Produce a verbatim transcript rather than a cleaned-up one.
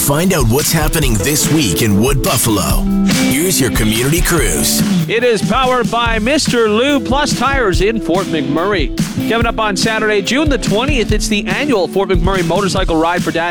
find out what's happening this week in Wood Buffalo. Here's your community cruise. It is powered by Mister Lou Plus Tires in Fort McMurray. Coming up on Saturday, June the twentieth, it's the annual Fort McMurray Motorcycle Ride for Dad